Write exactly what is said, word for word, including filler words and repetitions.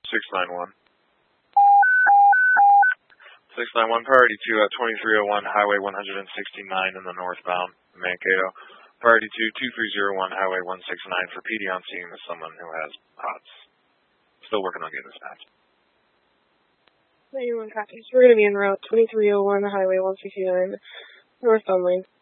six nine one. six nine one, priority two at twenty-three oh one Highway one sixty-nine in the northbound, Mankato. Priority two, two three zero one Highway one sixty-nine for P D on scene with someone who has POTS. Still working on getting this match. ninety-one copies. We're going to be en route twenty-three oh one Highway one sixty-nine, northbound lane.